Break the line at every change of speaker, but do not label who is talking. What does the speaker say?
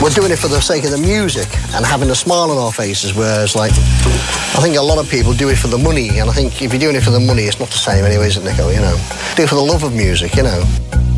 we're doing it for the sake of the music and having a smile on our faces, whereas, like, I think a lot of people do it for the money, and I think if you're doing it for the money, it's not the same anyway, is it, Nico, you know? Do it for the love of music, you know?